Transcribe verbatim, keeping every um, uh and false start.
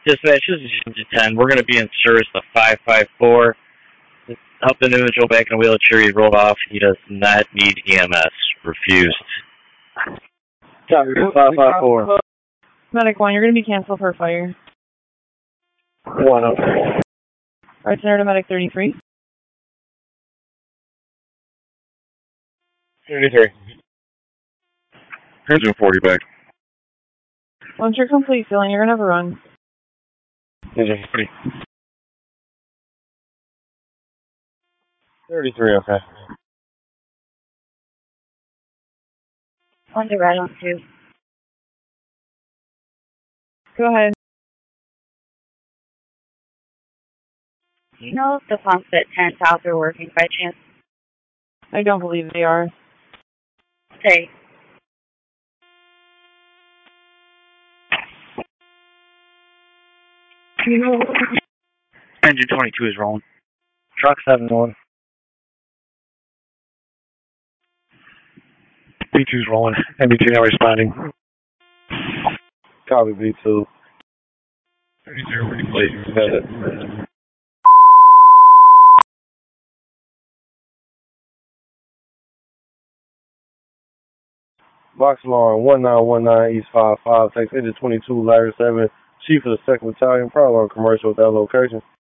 Dispatch, this is Engine ten. We're going to be in service to five five four. Help the individual back in a wheelchair. He rolled off. He does not need E M S. Refused. Copy, five five four. Medic one, you're going to be canceled for fire. One, okay. Alright, Center to Medic thirty-three. thirty-three. Engine forty back. Once you're complete filling, you're going to have a run. Engine forty. thirty-three, okay. On the right on two. Go ahead. You know if the pumps at ten South are working by chance? I don't believe they are. Say. You know, Engine twenty-two is rolling. Truck seven one. B two's rolling. M B T now responding. Copy B two. thirty-zero, replay. Box alarm one nine one nine East five five. Text engine twenty-two, ladder seven. Chief of the second Battalion. Probably on commercial at that location.